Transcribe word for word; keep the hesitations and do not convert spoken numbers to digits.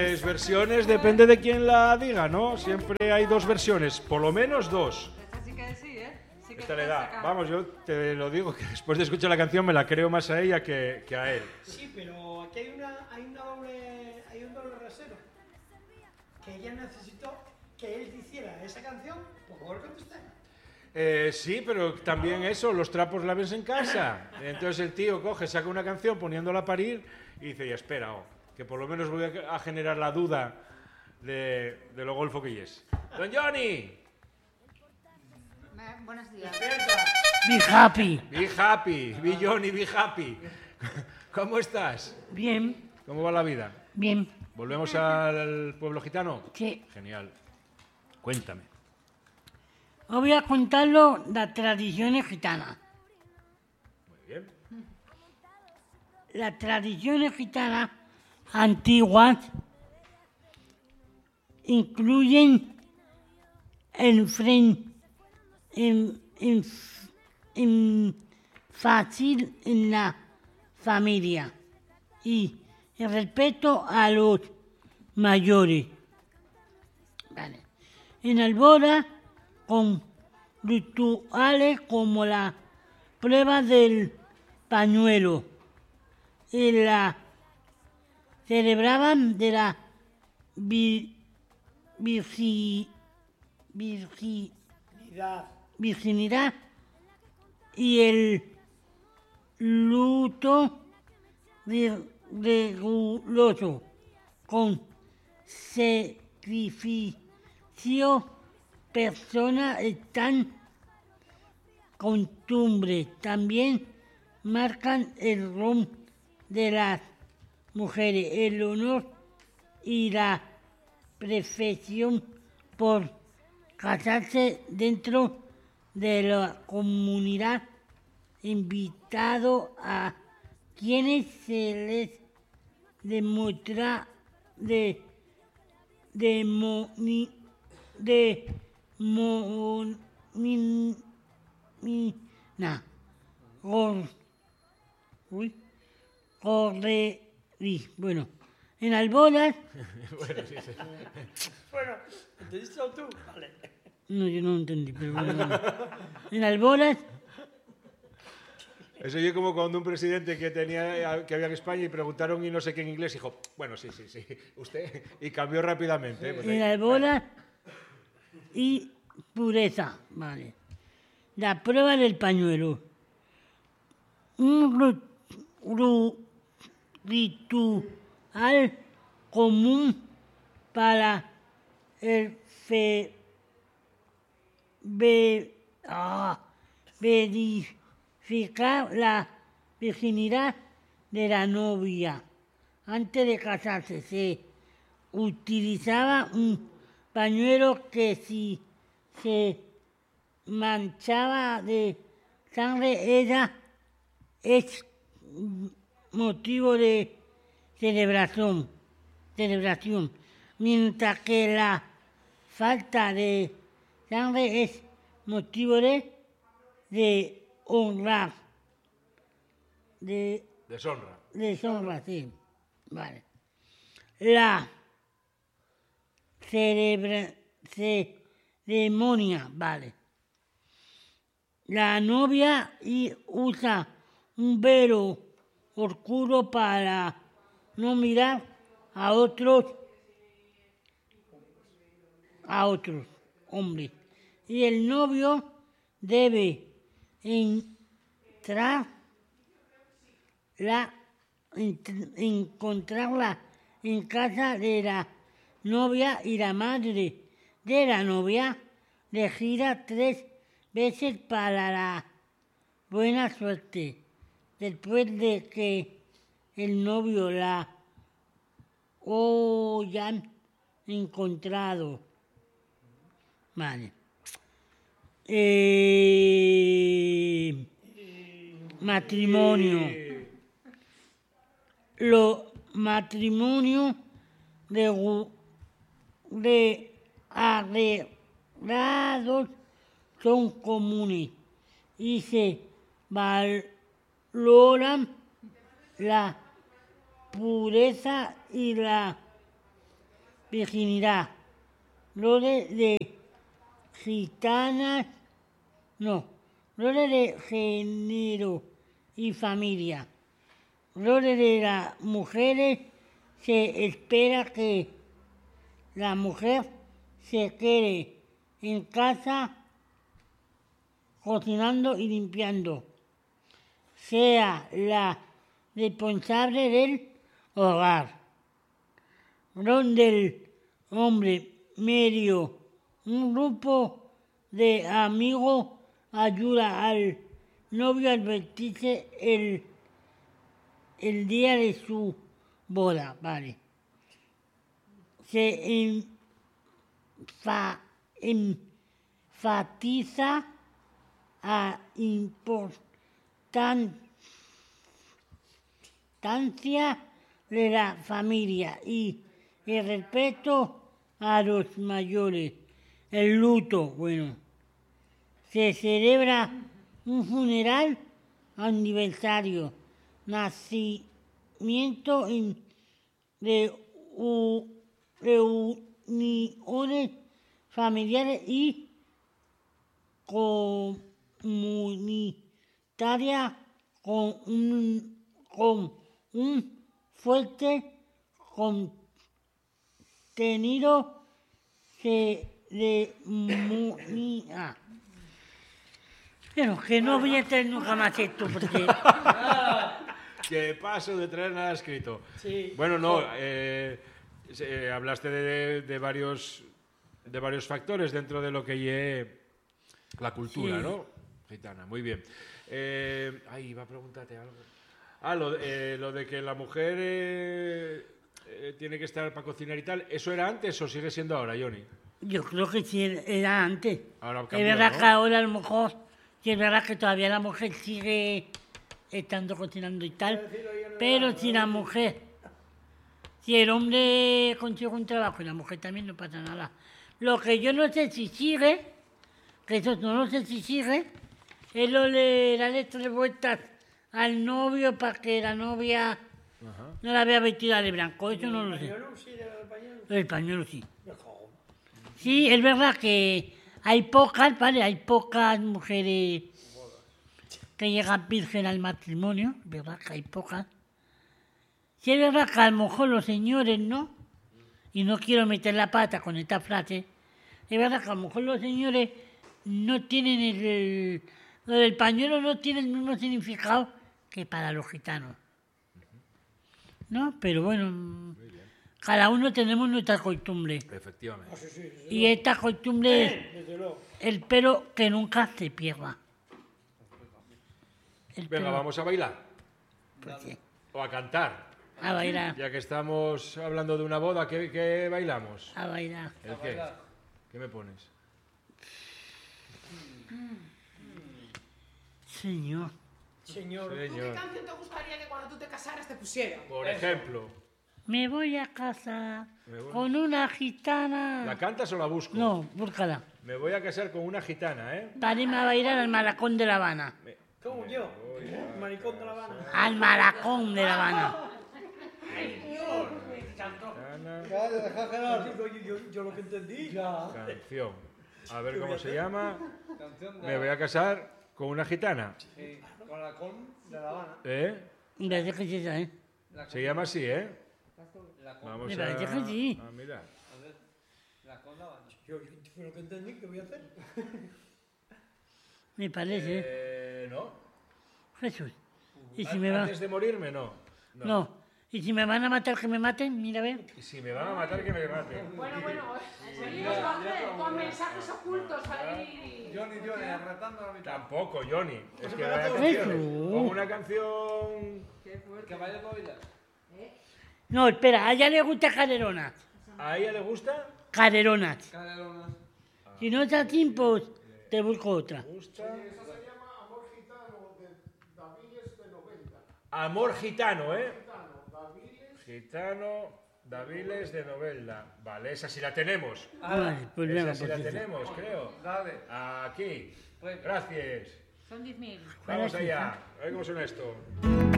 Pues versiones depende de quién la diga, ¿no? Siempre hay dos versiones, por lo menos dos. Esta sí que sí, ¿eh? Sí que Esta le da. saca. Vamos, yo te lo digo que después de escuchar la canción me la creo más a ella que, que a él. Sí, pero aquí hay, una, hay, una doble, hay un doble rasero. Que ella necesitó que él hiciera esa canción, por favor contestar. Eh, sí, pero también eso, los trapos la ves en casa. Entonces el tío coge, saca una canción poniéndola a parir y dice, ya espera, oh, que por lo menos voy a, a generar la duda de, de lo golfo que es. ¡Don Johnny! Me- Buenos días. Be happy. Be happy, be Johnny, be happy. ¿Cómo estás? Bien, ¿Cómo va la vida? bien. ¿Volvemos al pueblo gitano? Sí. Genial. Cuéntame. Os voy a contarlo las tradiciones gitanas. Muy bien. Las tradiciones gitanas antiguas incluyen el fren, en, en, en fácil en la familia y el respeto a los mayores. Vale. En el boda, con rituales como la prueba del pañuelo y la celebraban de la vi, virgi, virgi, Unidad. virginidad y el luto re- riguroso con sacrificio personas están costumbres también marcan el rol de las mujeres, el honor y la perfección por casarse dentro de la comunidad, invitado a quienes se les demuestra de demoni, de mo, min, mi, na, gor, uy, corre, y, bueno, en las bodas, Bueno, sí, sí. Bueno, ¿entendiste tú? Vale. no, yo no entendí, pero bueno, bueno. En las bodas, Eso yo como cuando un presidente que tenía que había en España y preguntaron y no sé qué en inglés dijo, bueno, sí, sí, sí, usted, y cambió rápidamente. ¿eh? Pues ahí- en las bodas y pureza, vale. La prueba del pañuelo. Un ru- ru- ritual común para el fe, ve- ah, verificar la virginidad de la novia. Antes de casarse se utilizaba un pañuelo que si se manchaba de sangre era es motivo de celebración, celebración, mientras que la falta de sangre es motivo de, de honrar, de Deshonra. deshonra, sí, vale. La celebra, ceremonia, vale. La novia y usa un velo oscuro para no mirar a otros, a otros hombres. Y el novio debe entrar la, ent- encontrarla en casa de la novia y la madre de la novia le gira tres veces para la buena suerte. Después de que el novio la hayan encontrado. Vale. Eh, matrimonio. Los matrimonios de, gu- de arreglados son comunes y se valoran la pureza y la virginidad. Roles de gitanas, no, roles de género y familia. Roles de las mujeres, se espera que la mujer se quede en casa cocinando y limpiando. Sea la responsable del hogar. Rol del hombre medio. Un grupo de amigos ayuda al novio a vestirse el, el día de su boda, vale. Se enfa, enfatiza a importancia de la familia y el respeto a los mayores. El luto, bueno, se celebra un funeral, aniversario, nacimiento de reuniones familiares y comunitarias con un, con un fuerte contenido ceremonia. Pero que no voy a traer nunca más esto porque... Que paso de traer nada escrito. Sí. Bueno, no, eh, eh, hablaste de, de, varios, de varios factores dentro de lo que es la cultura, Sí. ¿no? Gitana, muy bien. Eh, ay, iba a preguntarte algo. Ah, lo, eh, lo de que la mujer eh, eh, tiene que estar para cocinar y tal, ¿eso era antes o sigue siendo ahora, Johnny? Yo creo que sí era antes. Ahora Es cambió, verdad ¿no? que ahora a lo mejor, sí es verdad que todavía la mujer sigue estando cocinando y tal, pero si la mujer, si el hombre consigue un trabajo y la mujer también, no pasa nada. Lo que yo no sé si sigue, que eso no lo sé si sigue, es lo de darle tres vueltas al novio para que la novia Ajá. no la vea vestida de blanco, eso no lo sé. Pañuelo, sí, del pañuelo. El pañuelo sí. Mejor. Sí, es verdad que hay pocas, ¿vale? Hay pocas mujeres que llegan virgen al matrimonio, es verdad que hay pocas. Sí, es verdad que a lo mejor los señores, ¿no? Y no quiero meter la pata con esta frase, es verdad que a lo mejor los señores no tienen el... Lo del pañuelo no tiene el mismo significado que para los gitanos. ¿No? Pero bueno, cada uno tenemos nuestra costumbre. Efectivamente. Ah, sí, sí, desde Y esta costumbre es luego, desde luego. el pelo que nunca se pierda. El Venga, pelo, vamos a bailar. pues sí, O a cantar. a bailar, Ya que estamos hablando de una boda, ¿qué, qué bailamos? a bailar. ¿El qué? ¿Qué me pones? Señor, Señor. ¿Tú qué Señor. canción te gustaría que cuando tú te casaras te pusieran? Por ejemplo, me voy a casar Me voy. con una gitana. ¿la cantas o la busco? No, búscala. Me voy a casar con una gitana, ¿eh? Para irme a bailar al Malacón de La Habana. ¿Cómo yo? Maricón de La Habana. Al Malacón de La Habana. Gitana, Yo, yo, yo, yo lo que entendí. Ya. canción. A ver cómo se llama. Canción de Me voy a casar con una gitana. sí, con la con De La Habana. ¿Eh? Me parece que es esa, ¿eh? la con, Se llama así, ¿eh? la con, Vamos Me a, parece que sí. a mirar. a ver, la con la Habana. Yo, yo fue lo que entendí. ¿Qué voy a hacer? Me parece. Eh, ¿No? Jesús. Y si me va... Antes de morirme, no. No. Y si me van a matar, que me maten, mira a ver. Y si me van a matar, que me maten. Bueno, bueno, venimos con, con mensajes ocultos ahí. Johnny, Johnny, arretando la mitad. Tampoco, Johnny. Es que vaya Jesús. canciones. Con una canción... Que vaya para bailar. No, espera, a ella le gusta caderonas. ¿A ella le gusta? Caderonas. Caderonas. Si no es así, pues te busco otra. gusta. Amor gitano, ¿eh? Gitano, Daviles de Novelda. Vale, esa sí la tenemos. Vale, pues Esa venga, sí la pues eso. tenemos, creo. Dale. Aquí. Pues- Gracias. Son diez mil. Vamos Gracias, allá. A ver cómo suena esto.